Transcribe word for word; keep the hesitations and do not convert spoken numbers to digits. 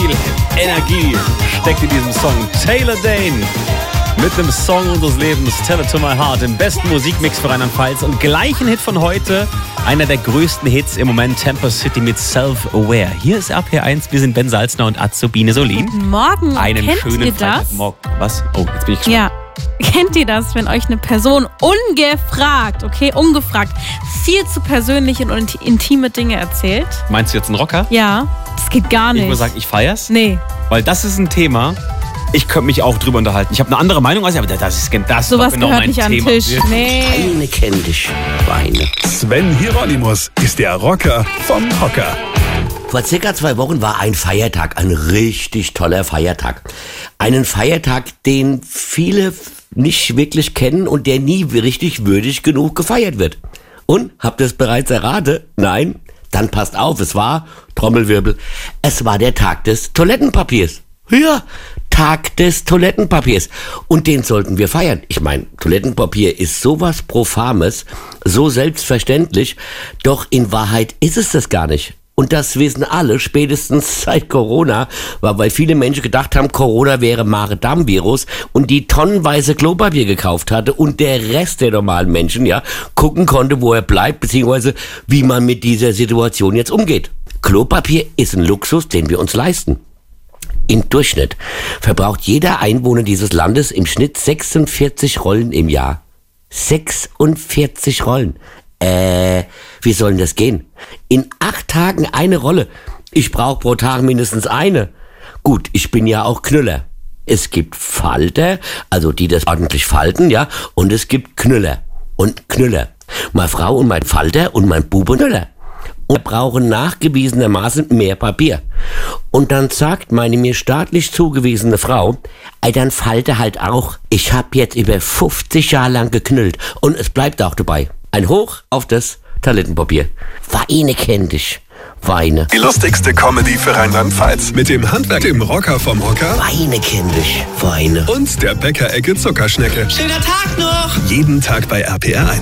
viel Energie steckt in diesem Song. Taylor Dayne mit dem Song unseres Lebens, Tell It To My Heart, im besten Musikmix für Rheinland-Pfalz. Und gleich ein Hit von heute, einer der größten Hits im Moment, Temper City mit Self-Aware. Hier ist R P R eins, wir sind Ben Salzner und Azubine Solin. Guten Morgen. Einen Kennt schönen ihr das? Freitagmorgen. Was? Oh, jetzt bin ich gespannt. Ja. Kennt ihr das, wenn euch eine Person ungefragt, okay, ungefragt, viel zu persönliche und intime Dinge erzählt? Meinst du jetzt einen Rocker? Ja, das geht gar nicht. Ich muss sagen, ich feier's. Nee. Weil das ist ein Thema, ich könnte mich auch drüber unterhalten. Ich habe eine andere Meinung als ich, aber das ist das Sowas genau gehört mein nicht an den Thema. Tisch. Nee. Weine kenn dich, Weine. Sven Hieronymus ist der Rocker vom Hocker. Vor circa zwei Wochen war ein Feiertag, ein richtig toller Feiertag. Einen Feiertag, den viele nicht wirklich kennen und der nie richtig würdig genug gefeiert wird. Und, habt ihr es bereits erraten? Nein? Dann passt auf, es war, Trommelwirbel, es war der Tag des Toilettenpapiers. Ja, Tag des Toilettenpapiers. Und den sollten wir feiern. Ich meine, Toilettenpapier ist sowas Profanes, so selbstverständlich, doch in Wahrheit ist es das gar nicht. Und das wissen alle, spätestens seit Corona, weil viele Menschen gedacht haben, Corona wäre Magen-Darm-Virus und die tonnenweise Klopapier gekauft hatte und der Rest der normalen Menschen, ja, gucken konnte, wo er bleibt, beziehungsweise wie man mit dieser Situation jetzt umgeht. Klopapier ist ein Luxus, den wir uns leisten. Im Durchschnitt verbraucht jeder Einwohner dieses Landes im Schnitt sechsundvierzig Rollen im Jahr. sechsundvierzig Rollen. Äh, wie soll denn das gehen? In acht Tagen eine Rolle. Ich brauche pro Tag mindestens eine. Gut, ich bin ja auch Knüller. Es gibt Falter, also die das ordentlich falten, ja, und es gibt Knüller und Knüller. Meine Frau und mein Falter und mein Bube Knüller. Und brauchen nachgewiesenermaßen mehr Papier. Und dann sagt meine mir staatlich zugewiesene Frau, ey, dann falte halt auch. Ich habe jetzt über fünfzig Jahre lang geknüllt und es bleibt auch dabei. Ein Hoch auf das Toilettenpapier. Weine kenn dich. Weine. Die lustigste Comedy für Rheinland-Pfalz. Mit dem Handwerk im Rocker vom Hocker Weine kenn dich. Weine. und der Bäckerecke Zuckerschnecke. Schöner Tag noch! Jeden Tag bei R P R eins.